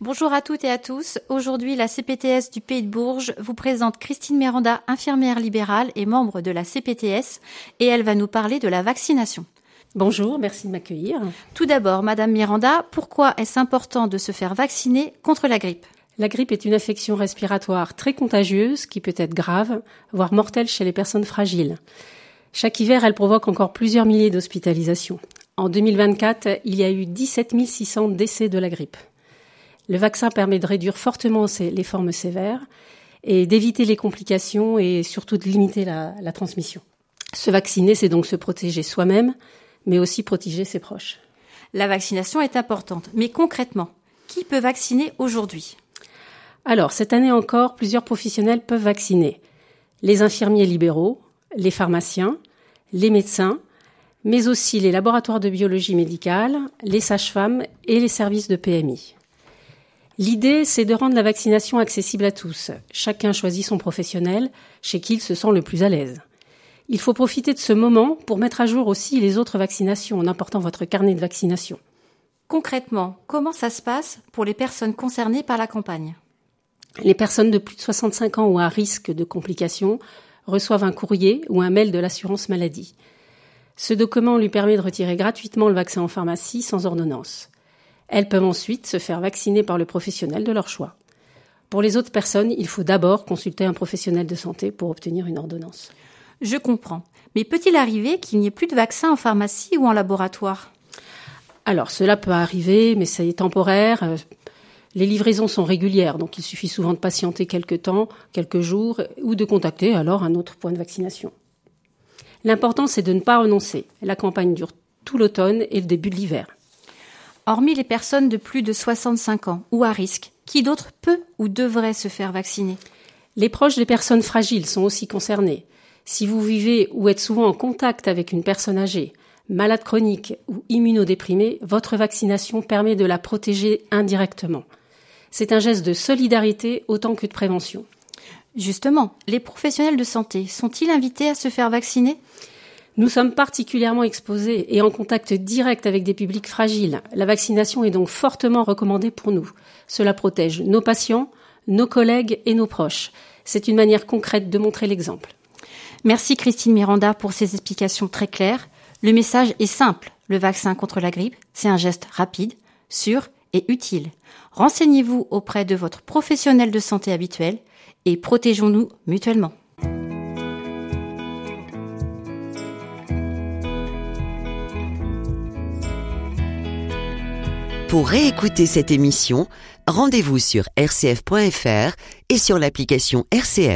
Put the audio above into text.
Bonjour à toutes et à tous. Aujourd'hui, la CPTS du Pays de Bourges vous présente Christine Miranda, infirmière libérale et membre de la CPTS, et elle va nous parler de la vaccination. Bonjour, merci de m'accueillir. Tout d'abord, Madame Miranda, pourquoi est-ce important de se faire vacciner contre la grippe ? La grippe est une infection respiratoire très contagieuse qui peut être grave, voire mortelle chez les personnes fragiles. Chaque hiver, elle provoque encore plusieurs milliers d'hospitalisations. En 2024, il y a eu 17 600 décès de la grippe. Le vaccin permet de réduire fortement les formes sévères et d'éviter les complications et surtout de limiter la transmission. Se vacciner, c'est donc se protéger soi-même, mais aussi protéger ses proches. La vaccination est importante, mais concrètement, qui peut vacciner aujourd'hui ? Alors, cette année encore, plusieurs professionnels peuvent vacciner. Les infirmiers libéraux, les pharmaciens, les médecins, mais aussi les laboratoires de biologie médicale, les sages-femmes et les services de PMI. L'idée, c'est de rendre la vaccination accessible à tous. Chacun choisit son professionnel chez qui il se sent le plus à l'aise. Il faut profiter de ce moment pour mettre à jour aussi les autres vaccinations en apportant votre carnet de vaccination. Concrètement, comment ça se passe pour les personnes concernées par la campagne ? Les personnes de plus de 65 ans ou à risque de complications reçoivent un courrier ou un mail de l'assurance maladie. Ce document lui permet de retirer gratuitement le vaccin en pharmacie sans ordonnance. Elles peuvent ensuite se faire vacciner par le professionnel de leur choix. Pour les autres personnes, il faut d'abord consulter un professionnel de santé pour obtenir une ordonnance. Je comprends. Mais peut-il arriver qu'il n'y ait plus de vaccin en pharmacie ou en laboratoire ? Alors, cela peut arriver, mais c'est temporaire. Les livraisons sont régulières, donc il suffit souvent de patienter quelques temps, quelques jours, ou de contacter alors un autre point de vaccination. L'important, c'est de ne pas renoncer. La campagne dure tout l'automne et le début de l'hiver. Hormis les personnes de plus de 65 ans ou à risque, qui d'autre peut ou devrait se faire vacciner ? Les proches des personnes fragiles sont aussi concernés. Si vous vivez ou êtes souvent en contact avec une personne âgée, malade chronique ou immunodéprimée, votre vaccination permet de la protéger indirectement. C'est un geste de solidarité autant que de prévention. Justement, les professionnels de santé sont-ils invités à se faire vacciner ? Nous sommes particulièrement exposés et en contact direct avec des publics fragiles. La vaccination est donc fortement recommandée pour nous. Cela protège nos patients, nos collègues et nos proches. C'est une manière concrète de montrer l'exemple. Merci Christine Miranda pour ces explications très claires. Le message est simple. Le vaccin contre la grippe, c'est un geste rapide, sûr et utile. Renseignez-vous auprès de votre professionnel de santé habituel et protégeons-nous mutuellement. Pour réécouter cette émission, rendez-vous sur rcf.fr et sur l'application RCF.